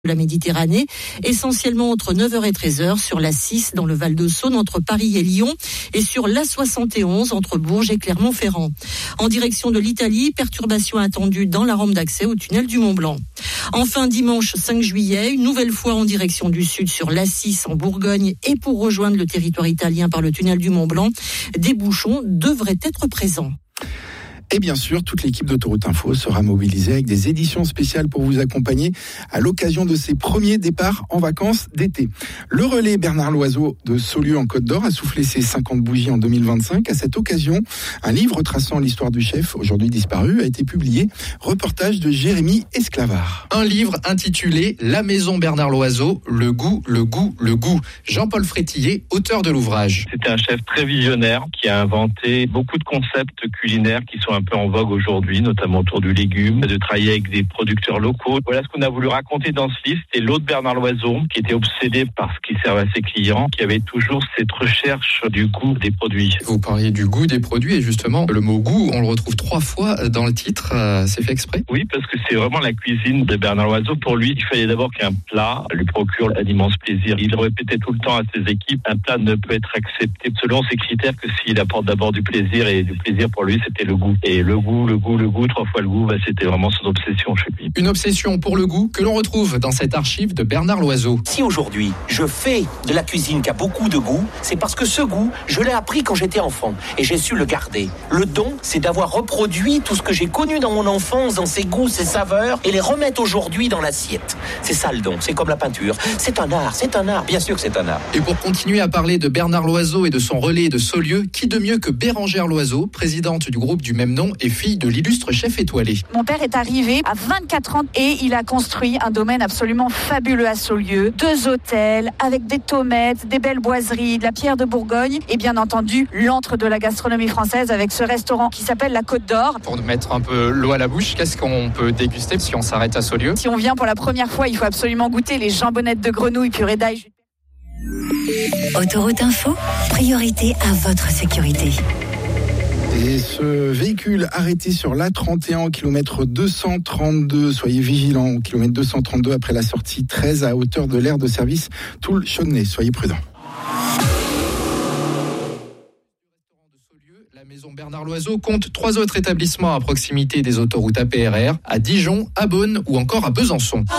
la Méditerranée, essentiellement entre 9h et 13h sur l'A6 dans le Val-de-Saône entre Paris et Lyon et sur l'A71 entre Bourges et Clermont-Ferrand. En direction de l'Italie, perturbations attendues dans la rampe d'accès au tunnel du Mont-Blanc. Enfin, dimanche 5 juillet, une nouvelle fois en direction du sud sur l'A6 en Bourgogne et pour rejoindre le territoire italien par le tunnel du Mont-Blanc, des bouchons devraient être présents. Et bien sûr, toute l'équipe d'Autoroute Info sera mobilisée avec des éditions spéciales pour vous accompagner à l'occasion de ses premiers départs en vacances d'été. Le relais Bernard Loiseau de Saulieu en Côte d'Or a soufflé ses 50 bougies en 2025. À cette occasion, un livre traçant l'histoire du chef, aujourd'hui disparu, a été publié. Reportage de Jérémy Esclavard. Un livre intitulé La Maison Bernard Loiseau, le goût, le goût, le goût. Jean-Paul Frétillet, auteur de l'ouvrage. C'était un chef très visionnaire qui a inventé beaucoup de concepts culinaires qui sont un peu en vogue aujourd'hui, notamment autour du légume, de travailler avec des producteurs locaux. Voilà ce qu'on a voulu raconter dans ce livre. C'est l'autre Bernard Loiseau qui était obsédé par ce qu'il servait à ses clients, qui avait toujours cette recherche du goût des produits. Vous parliez du goût des produits et justement, le mot goût, on le retrouve 3 fois dans le titre. C'est fait exprès ? Oui, parce que c'est vraiment la cuisine de Bernard Loiseau. Pour lui, il fallait d'abord qu'un plat lui procure un immense plaisir. Il répétait tout le temps à ses équipes, un plat ne peut être accepté selon ses critères que s'il apporte d'abord du plaisir, et du plaisir pour lui, c'était le goût. Et le goût, 3 fois le goût, c'était vraiment son obsession chez lui. Une obsession pour le goût que l'on retrouve dans cette archive de Bernard Loiseau. Si aujourd'hui, je fais de la cuisine qui a beaucoup de goût, c'est parce que ce goût, je l'ai appris quand j'étais enfant et j'ai su le garder. Le don, c'est d'avoir reproduit tout ce que j'ai connu dans mon enfance, dans ses goûts, ses saveurs, et les remettre aujourd'hui dans l'assiette. C'est ça le don, c'est comme la peinture. C'est un art, bien sûr que c'est un art. Et pour continuer à parler de Bernard Loiseau et de son relais de Saulieu, qui de mieux que Bérengère Loiseau, présidente du groupe du même nom et fille de l'illustre chef étoilé. Mon père est arrivé à 24 ans et il a construit un domaine absolument fabuleux à Saulieu. 2 hôtels avec des tomates, des belles boiseries, de la pierre de Bourgogne et bien entendu l'antre de la gastronomie française avec ce restaurant qui s'appelle la Côte d'Or. Pour nous mettre un peu l'eau à la bouche, qu'est-ce qu'on peut déguster si on s'arrête à Saulieu ? Si on vient pour la première fois, il faut absolument goûter les jambonnettes de grenouille purée d'ail. Autoroute Info, priorité à votre sécurité. Et ce véhicule arrêté sur l'A31 au kilomètre 232, soyez vigilants au kilomètre 232 après la sortie 13 à hauteur de l'aire de service Toul-Chaudnay, soyez prudents. La maison Bernard Loiseau compte 3 autres établissements à proximité des autoroutes APRR, à Dijon, à Beaune ou encore à Besançon.